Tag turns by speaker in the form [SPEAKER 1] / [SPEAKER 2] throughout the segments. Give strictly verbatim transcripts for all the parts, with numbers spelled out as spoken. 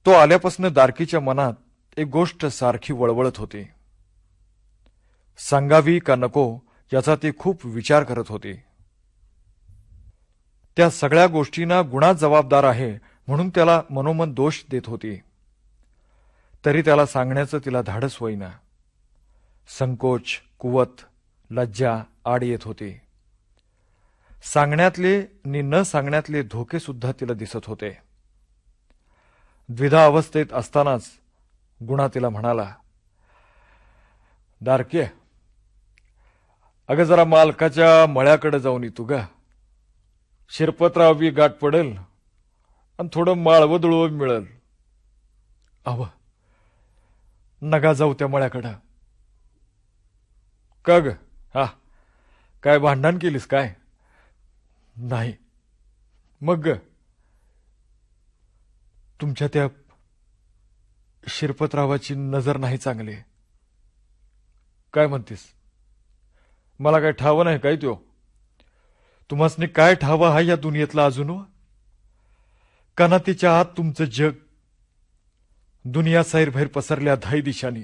[SPEAKER 1] तो आल्यापासून दारकीच्या मनात एक गोष्ट सारखी वळवळत होती. सांगावी का नको याचा ती खूप विचार करत होती. त्या सगळ्या गोष्टींना गुणा जबाबदार आहे म्हणून त्याला मनोमन दोष देत होती. तरी त्याला सांगण्याचं तिला धाडस होईना. संकोच, कुवत, लज्जा आड येत होती. सांगण्यातले नि न सांगण्यातले धोके सुद्धा तिला दिसत होते. द्विधा अवस्थेत असतानाच गुणा तिला म्हणाला, दारके, अगं जरा मालकाच्या मळ्याकडे जाऊन ये तू ग. शिरपतराव बी गाठ पडेल आणि थोडं माळवं दुळवं मिळेल. अव नगा जाऊ त्या मळ्याकडं. का ग? हा, काय भांडण केलीस काय? नाही. मग ग? तुमच्या त्या शिरपतरावाची नजर नाही चांगली. काय म्हणतीस? मला काय ठाव नाही काय त्यो? तुम्हासनी काय ठाव आहे या दुनियेतला अजून? कनातीच्या आत तुमचं जग, दुनिया सैरभैर पसरल्या धाई दिशानी.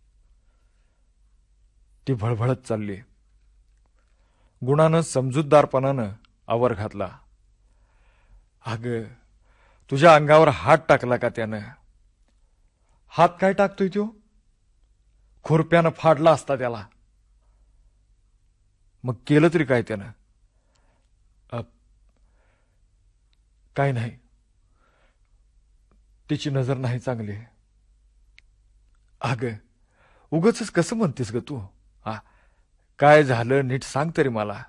[SPEAKER 1] ती भळभळत चालली. गुणानं समजूतदारपणानं आवर घातला. अग, तुझ्या अंगावर हात टाकला का त्यानं? हात काय टाकतोय त्यो? खुरप्यानं फाडला असता त्याला. मग केलं तरी काय त्यानं? काय नाही, तिची नजर नाही चांगली. अग, उगच कसं म्हणतेस ग तू? हा, काय झालं नीट सांग तरी मला.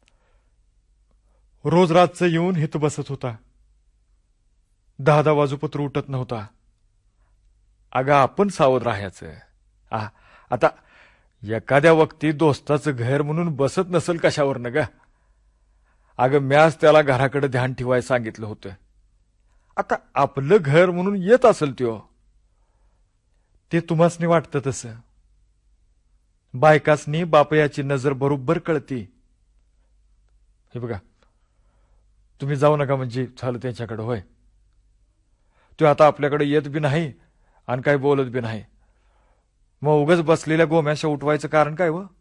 [SPEAKER 1] रोज रातचं येऊन हित बसत होता. दहा दहा वाजूपत्र उठत नव्हता. अगं आपण सावध राहायचं. आ आता एखाद्या वक्ती दोस्ताचं घर म्हणून बसत नसल कशावर न ग? अगं म्याच त्याला घराकडे ध्यान ठेवायला सांगितलं होतं. आता आपलं घर म्हणून येत असेल त्यो. ते तुम्हासनी वाटतं तसं. बायकासनी बापयाची नजर बरोबर कळती. हे बघा, तुम्ही जाऊ नका म्हणजे झालं त्यांच्याकडे. होय, तो आता आपल्याकडे येत बी नाही आणि काय बोलत बी नाही. मग उगच बसलेल्या गोम्याशा उठवायचं कारण काय? व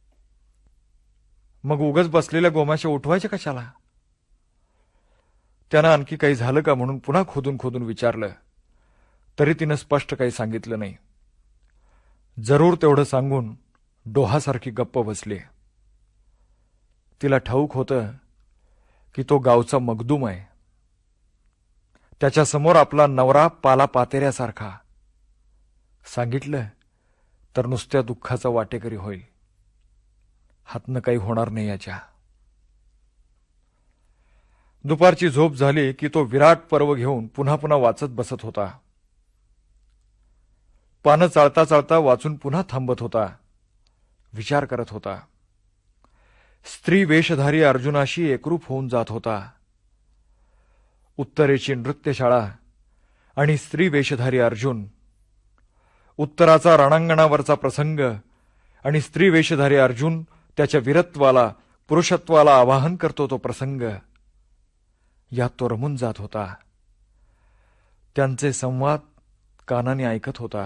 [SPEAKER 1] मग उगच बसलेल्या गोम्याशा उठवायच्या कशाला? त्यानं आणखी काही झालं का म्हणून पुन्हा खोदून खोदून विचारलं. तरी तिनं स्पष्ट काही सांगितलं नाही. जरूर तेवढं सांगून डोहासारखी गप्प बसली. तिला ठाऊक होतं की तो गावचा मगदूम आहे. त्याच्यासमोर आपला नवरा पाला पातेऱ्यासारखा. सांगितलं तर नुसत्या दुःखाचा वाटेकरी होईल. हातनं काही होणार नाही याच्या. दुपारची झोप झाली की तो विराट पर्व घेऊन पुन्हा पुन्हा वाचत बसत होता. पानं चाळता चाळता वाचून पुन्हा थांबत होता. विचार करत होता. स्त्री वेशधारी अर्जुनाशी एकरूप होऊन जात होता. उत्तरेची नृत्यशाळा आणि स्त्री वेशधारी अर्जुन, उत्तराचा रणांगणावरचा प्रसंग आणि स्त्री वेशधारी अर्जुन त्याच्या वीरत्वाला, पुरुषत्वाला आवाहन करतो तो प्रसंग, यात तो रमून जात होता. त्यांचे संवाद कानाने ऐकत होता.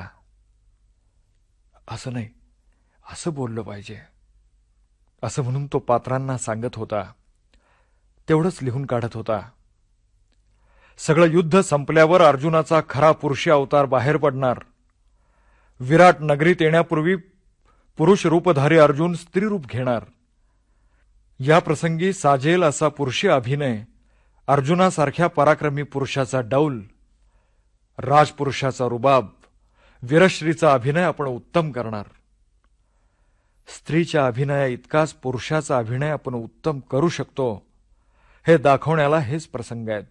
[SPEAKER 1] असं नाही, असं बोललं पाहिजे, असं म्हणून तो पात्रांना सांगत होता. तेवढंच लिहून काढत होता. सगळं युद्ध संपल्यावर अर्जुनाचा खरा पुरुषी अवतार बाहेर पडणार. विराट नगरीत येण्यापूर्वी पुरुष रूपधारी अर्जुन स्त्रीरूप घेणार. या प्रसंगी साजेल असा पुरुषी अभिनय, अर्जुनासारख्या पराक्रमी पुरुषाचा डौल, राजपुरुषाचा रुबाब, वीरश्रीचा अभिनय आपण उत्तम करणार. स्त्रीच्या अभिनया इतकाच पुरुषाचा अभिनय आपण उत्तम करू शकतो हे दाखवण्याला हेच प्रसंग आहेत.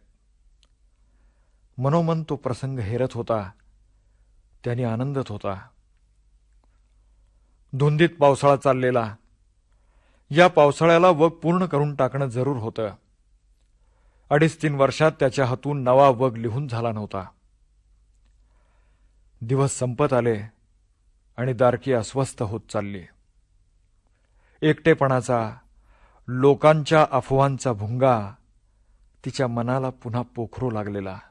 [SPEAKER 1] मनोमन तो प्रसंग हेरत होता. त्याने आनंदत होता. धुंदीत पावसाळा चाललेला. या पावसाळ्याला वग पूर्ण करून टाकणं जरूर होतं. अडीच तीन वर्षात त्याच्या हातून नवा वग लिहून झाला नव्हता. दिवस संपत आले आणि दारकी अस्वस्थ होत चालली. एकटेपणाचा, लोकांच्या अफवांचा भुंगा तिच्या मनाला पुन्हा पोखरू लागलेला.